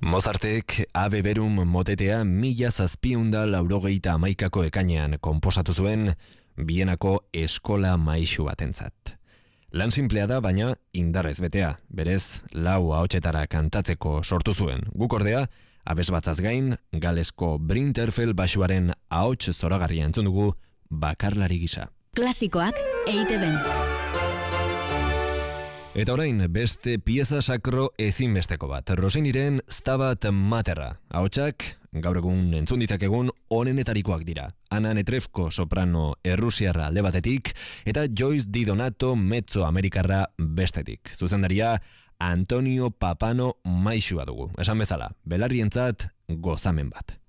Mozartek Ave Verum motetea 1791ko ekainean konposatu zuen Bienako eskola maixu batentzat. Lan sinplea da, baina indarrez betea, berez 4 ahotsetara kantatzeko sortu zuen. Guk ordea, abesbatzaz gain, galesko Brinterfell baxuaren ahots zoragarria entzun dugu bakarlari gisa. Klasikoak EITB-n. Eta orain, beste pieza sakro ezinbesteko bat. Rossiniren Stabat Materra. Ahotsak, gaur egun entzun ditzakegun onenetarikoak dira. Anna Netrebko soprano errusiarra alde batetik, eta Joyce Di Donato mezzo amerikarra bestetik. Zuzendaria Antonio Papano maixua dugu. Esan bezala, belarrientzat gozamen bat.